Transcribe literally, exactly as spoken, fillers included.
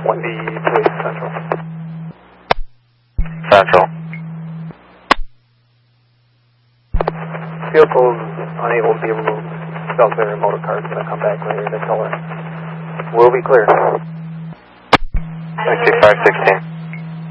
one D Police Central. Central. Vehicle is unable to be removed. Still clear. Motor car's going to come back later. They told her. We'll be clear. sixty-five sixteen.